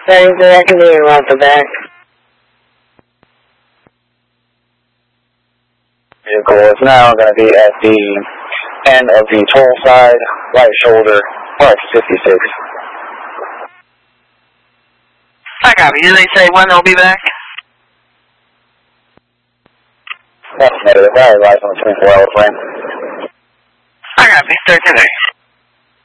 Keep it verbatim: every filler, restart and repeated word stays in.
Thanks, I can hear you off the back. Vehicle is now going to be at the end of the toll side, right shoulder, right fifty-six. I copy. Did they say when they'll be back? That's negative. I advise on the twenty-four hour frame. I copy. thirteen days.